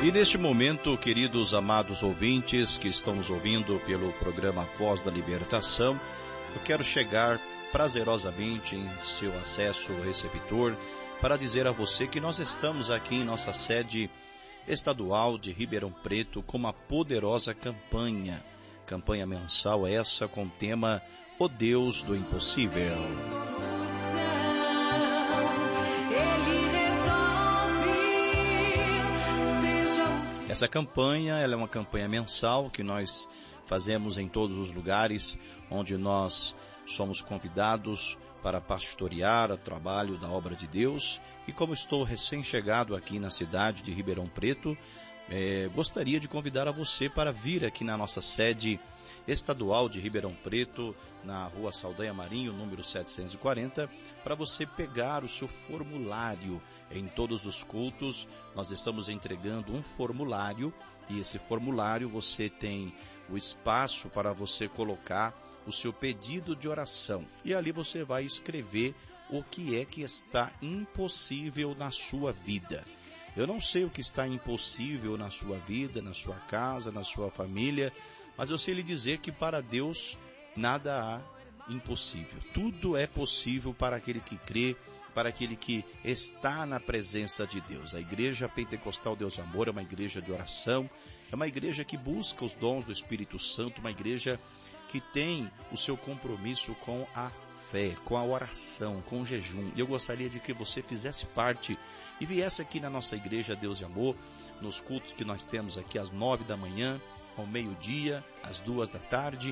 E neste momento, queridos amados ouvintes que estão nos ouvindo pelo programa Voz da Libertação, eu quero chegar prazerosamente em seu acesso receptor para dizer a você que nós estamos aqui em nossa sede estadual de Ribeirão Preto com uma poderosa campanha mensal essa com o tema O Deus do Impossível. Essa campanha, ela é uma campanha mensal que nós fazemos em todos os lugares onde nós somos convidados para pastorear o trabalho da obra de Deus. E como estou recém-chegado aqui na cidade de Ribeirão Preto, gostaria de convidar a você para vir aqui na nossa sede estadual de Ribeirão Preto, na Rua Saldanha Marinho, número 740, para você pegar o seu formulário. Em todos os cultos, nós estamos entregando um formulário, e esse formulário você tem o espaço para você colocar o seu pedido de oração. E ali você vai escrever o que é que está impossível na sua vida. Eu não sei o que está impossível na sua vida, na sua casa, na sua família, mas eu sei lhe dizer que para Deus nada há impossível. Tudo é possível para aquele que crê, para aquele que está na presença de Deus. A Igreja Pentecostal Deus Amor é uma igreja de oração, é uma igreja que busca os dons do Espírito Santo, uma igreja que tem o seu compromisso com a fé, com a oração, com o jejum. E eu gostaria de que você fizesse parte e viesse aqui na nossa igreja Deus e Amor, nos cultos que nós temos aqui às 9 da manhã, ao meio-dia, às 2 da tarde,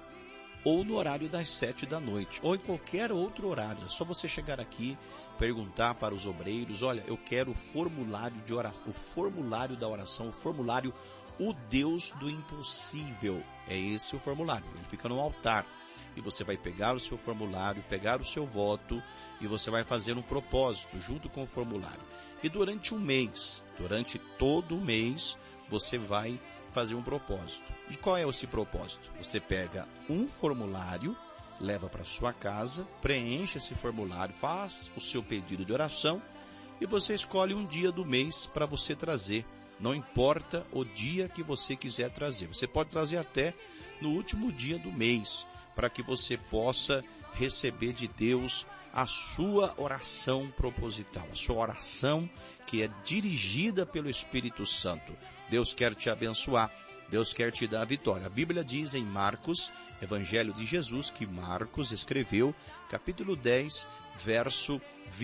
ou no horário das 7 da noite, ou em qualquer outro horário. É só você chegar aqui, perguntar para os obreiros: olha, eu quero o formulário de oração, o formulário da oração, o formulário O Deus do Impossível. É esse o formulário, ele fica no altar. E você vai pegar o seu formulário, pegar o seu voto, e você vai fazer um propósito junto com o formulário. E durante um mês, durante todo o mês, você vai fazer um propósito. E qual é esse propósito? Você pega um formulário, leva para sua casa, preenche esse formulário, faz o seu pedido de oração e você escolhe um dia do mês para você trazer. Não importa o dia que você quiser trazer. Você pode trazer até no último dia do mês, para que você possa receber de Deus a sua oração proposital, a sua oração que é dirigida pelo Espírito Santo. Deus quer te abençoar, Deus quer te dar a vitória. A Bíblia diz em Marcos, Evangelho de Jesus, que Marcos escreveu, capítulo 10, verso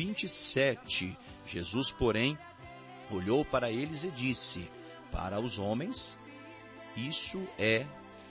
27. Jesus, porém, olhou para eles e disse: para os homens isso é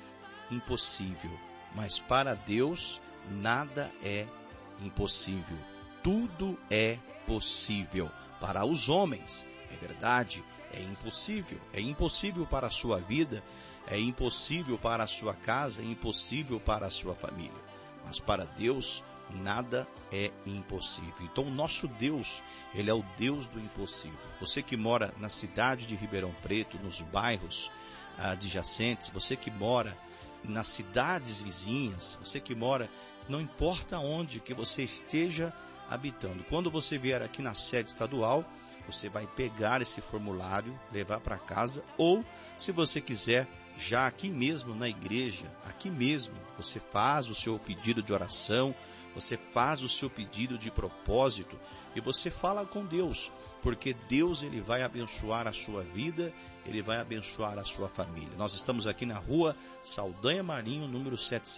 impossível, mas para Deus nada é impossível. Tudo é possível. Para os homens, é verdade, é impossível. É impossível para a sua vida, é impossível para a sua casa, é impossível para a sua família. Mas para Deus nada é impossível. Então o nosso Deus, Ele é o Deus do impossível. Você que mora na cidade de Ribeirão Preto, nos bairros adjacentes, você que mora nas cidades vizinhas, você que mora, não importa onde que você esteja habitando. Quando você vier aqui na sede estadual, você vai pegar esse formulário, levar para casa, ou se você quiser, já aqui mesmo na igreja, aqui mesmo, você faz o seu pedido de oração, você faz o seu pedido de propósito e você fala com Deus, porque Deus, Ele vai abençoar a sua vida, Ele vai abençoar a sua família. Nós estamos aqui na Rua Saldanha Marinho, número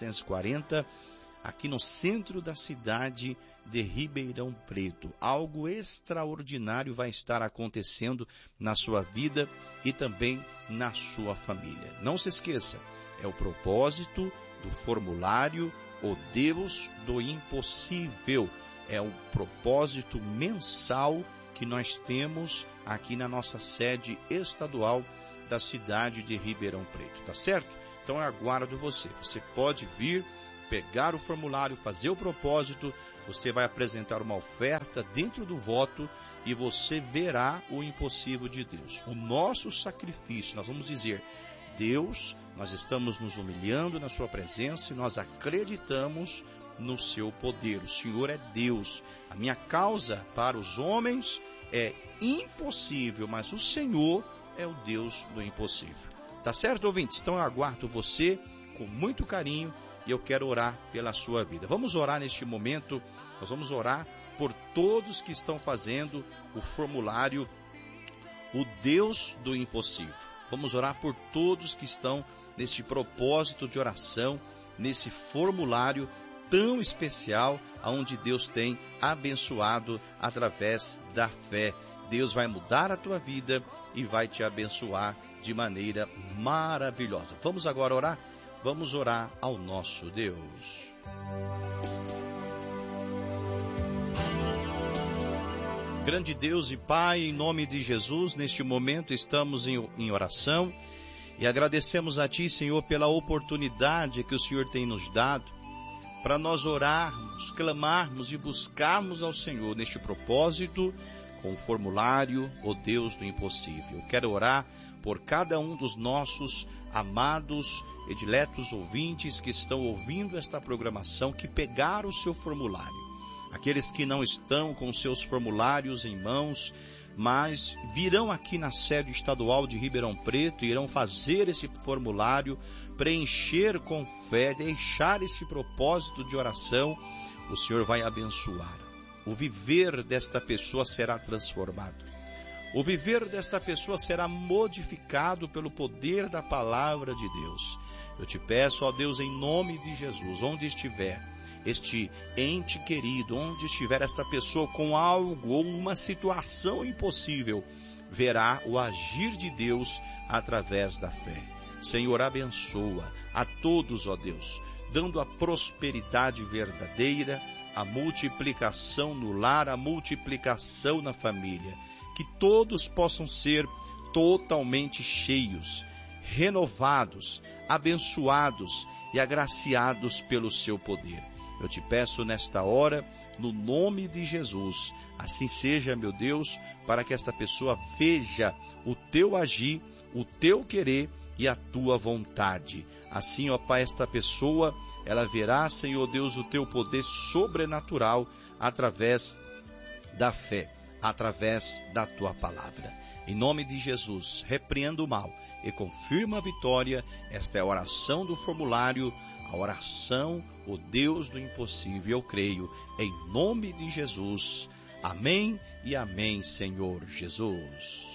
740, aqui no centro da cidade de Ribeirão Preto. Algo extraordinário vai estar acontecendo na sua vida e também na sua família. Não se esqueça, é o propósito do formulário O Deus do Impossível. É o propósito mensal que nós temos aqui na nossa sede estadual da cidade de Ribeirão Preto, tá certo? Então eu aguardo você. Você pode vir, pegar o formulário, fazer o propósito, você vai apresentar uma oferta dentro do voto e você verá o impossível de Deus. O nosso sacrifício, nós vamos dizer: Deus, nós estamos nos humilhando na sua presença e nós acreditamos no seu poder. O Senhor é Deus. A minha causa para os homens é impossível, mas o Senhor é o Deus do impossível. Tá certo, ouvintes? Então eu aguardo você com muito carinho e eu quero orar pela sua vida. Vamos orar neste momento, nós vamos orar por todos que estão fazendo o formulário O Deus do Impossível. Vamos orar por todos que estão neste propósito de oração, nesse formulário tão especial, onde Deus tem abençoado através da fé. Deus vai mudar a tua vida e vai te abençoar de maneira maravilhosa. Vamos agora orar? Vamos orar ao nosso Deus. Grande Deus e Pai, em nome de Jesus, neste momento estamos em oração e agradecemos a Ti, Senhor, pela oportunidade que o Senhor tem nos dado para nós orarmos, clamarmos e buscarmos ao Senhor neste propósito com o formulário O Deus do Impossível. Eu quero orar por cada um dos nossos amados e diletos ouvintes que estão ouvindo esta programação, que pegaram o seu formulário. Aqueles que não estão com seus formulários em mãos, mas virão aqui na sede estadual de Ribeirão Preto e irão fazer esse formulário, preencher com fé, deixar esse propósito de oração, o Senhor vai abençoar. O viver desta pessoa será transformado. O viver desta pessoa será modificado pelo poder da palavra de Deus. Eu te peço, ó Deus, em nome de Jesus, onde estiver este ente querido, onde estiver esta pessoa com algo ou uma situação impossível, verá o agir de Deus através da fé. Senhor, abençoa a todos, ó Deus, dando a prosperidade verdadeira, a multiplicação no lar, a multiplicação na família. Que todos possam ser totalmente cheios, renovados, abençoados e agraciados pelo seu poder. Eu te peço nesta hora, no nome de Jesus, assim seja, meu Deus, para que esta pessoa veja o teu agir, o teu querer e a tua vontade. Assim, ó Pai, esta pessoa, ela verá, Senhor Deus, o teu poder sobrenatural através da fé, através da tua palavra. Em nome de Jesus, repreenda o mal e confirma a vitória. Esta é a oração do formulário, a oração, o Deus do impossível. Eu creio em nome de Jesus. Amém e amém, Senhor Jesus.